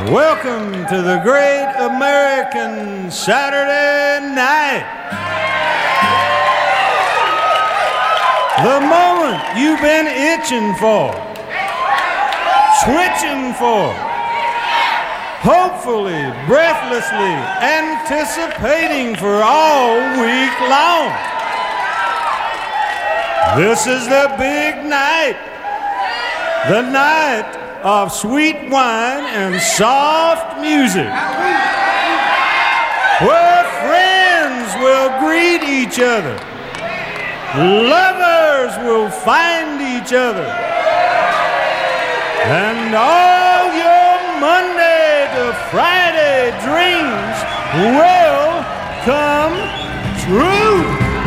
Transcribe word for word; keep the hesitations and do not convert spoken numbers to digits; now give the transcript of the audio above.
Welcome to the great American Saturday night. The moment you've been itching for, switching for, hopefully, breathlessly anticipating for all week long. This is the big night, the night of sweet wine and soft music, where friends will greet each other, lovers will find each other, and all your Monday to Friday dreams will come true.